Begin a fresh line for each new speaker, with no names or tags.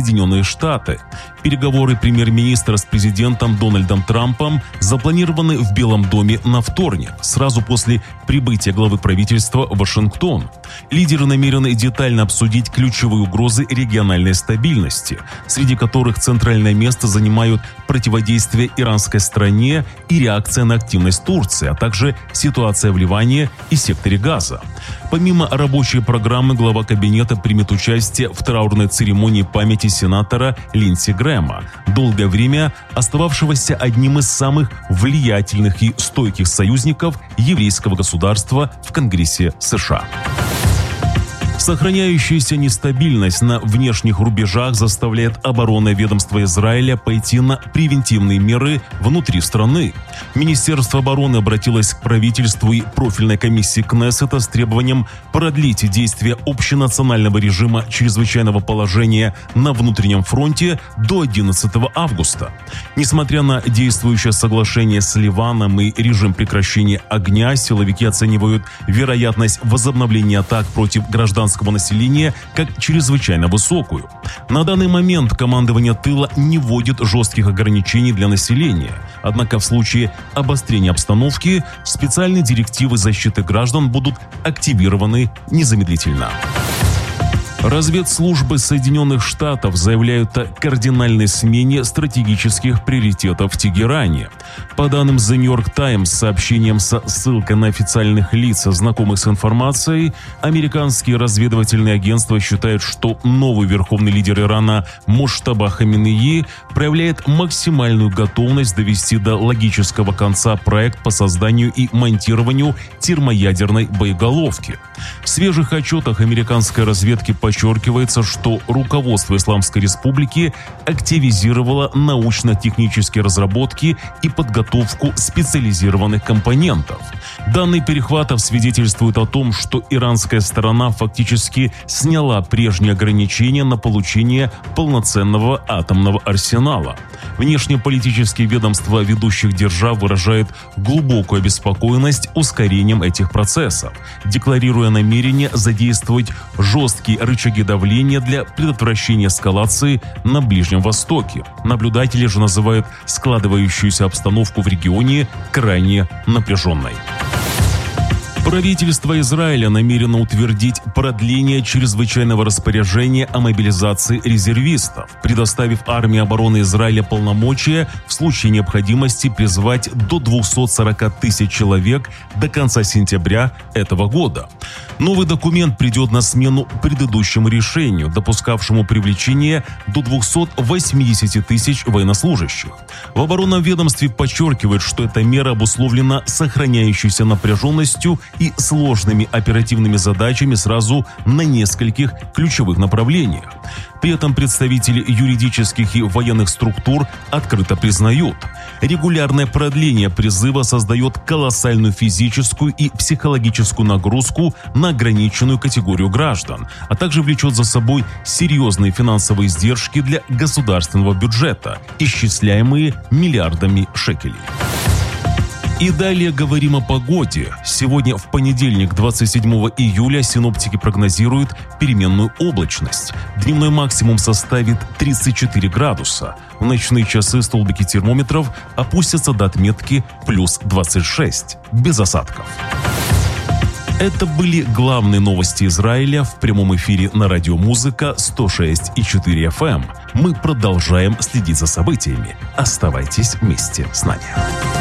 Соединенные Штаты. Переговоры премьер-министра с президентом Дональдом Трампом запланированы в Белом доме на вторник, сразу после прибытия главы правительства в Вашингтон. Лидеры намерены детально обсудить ключевые угрозы региональной стабильности, среди которых центральное место занимают противодействие иранской стране и реакция на активность Турции, а также ситуация в Ливане и секторе Газа. Помимо рабочей программы, глава кабинета примет участие в траурной церемонии памяти сенатора Линдси Грэма, долгое время остававшегося одним из самых влиятельных и стойких союзников еврейского государства в Конгрессе США. Сохраняющаяся нестабильность на внешних рубежах заставляет оборонное ведомство Израиля пойти на превентивные меры внутри страны. Министерство обороны обратилось к правительству и профильной комиссии Кнессета с требованием продлить действие общенационального режима чрезвычайного положения на внутреннем фронте до 11 августа. Несмотря на действующее соглашение с Ливаном и режим прекращения огня, силовики оценивают вероятность возобновления атак против гражданского населения как чрезвычайно высокую. На данный момент командование тыла не вводит жестких ограничений для населения. Однако в случае обострения обстановки специальные директивы защиты граждан будут активированы незамедлительно. Разведслужбы Соединенных Штатов заявляют о кардинальной смене стратегических приоритетов в Тегеране. По данным The New York Times, с сообщением со ссылкой на официальных лиц, знакомых с информацией, американские разведывательные агентства считают, что новый верховный лидер Ирана Муджтаба Хаминеи проявляет максимальную готовность довести до логического конца проект по созданию и монтированию термоядерной боеголовки. В свежих отчетах американской разведки подчеркивается, что руководство Исламской Республики активизировало научно-технические разработки и подготовку специализированных компонентов. Данные перехватов свидетельствуют о том, что иранская сторона фактически сняла прежние ограничения на получение полноценного атомного арсенала. Внешнеполитические ведомства ведущих держав выражают глубокую обеспокоенность ускорением этих процессов, декларируя намерение задействовать жесткие рычаги давления для предотвращения эскалации на Ближнем Востоке. Наблюдатели же называют складывающуюся обстановку в регионе крайне напряженной. Правительство Израиля намерено утвердить продление чрезвычайного распоряжения о мобилизации резервистов, предоставив армии обороны Израиля полномочия в случае необходимости призвать до 240 тысяч человек до конца сентября этого года. Новый документ придет на смену предыдущему решению, допускавшему привлечение до 280 тысяч военнослужащих. В оборонном ведомстве подчеркивают, что эта мера обусловлена сохраняющейся напряженностью и сложными оперативными задачами сразу на нескольких ключевых направлениях. При этом представители юридических и военных структур открыто признают, регулярное продление призыва создает колоссальную физическую и психологическую нагрузку на ограниченную категорию граждан, а также влечет за собой серьезные финансовые издержки для государственного бюджета, исчисляемые миллиардами шекелей. И далее говорим о погоде. Сегодня, в понедельник, 27 июля, синоптики прогнозируют переменную облачность. Дневной максимум составит 34 градуса. В ночные часы столбики термометров опустятся до отметки плюс 26, без осадков. Это были главные новости Израиля в прямом эфире на радио Музыка 106,4 FM. Мы продолжаем следить за событиями. Оставайтесь вместе с нами.